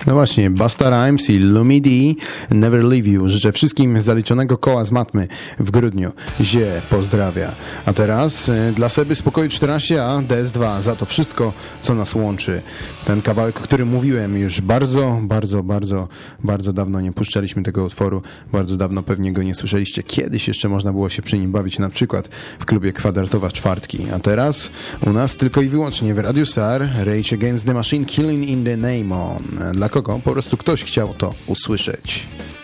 No właśnie, Busta Rhymes i Lumi D, Never Leave You. Życzę wszystkim zaliczonego koła z matmy w grudniu. Zie pozdrawia. A teraz dla Seby Spokoju 14, a DS2 za to wszystko, co nas łączy. Ten kawałek, o którym mówiłem już bardzo dawno nie puszczaliśmy tego utworu. Bardzo dawno pewnie go nie słyszeliście. Kiedyś jeszcze można było się przy nim bawić, na przykład w klubie Kwadratowa Czwartki. A teraz u nas tylko i wyłącznie w Radio Star Rage Against the Machine, Killing in the Name On. Dla kogo? Po prostu ktoś chciał to usłyszeć.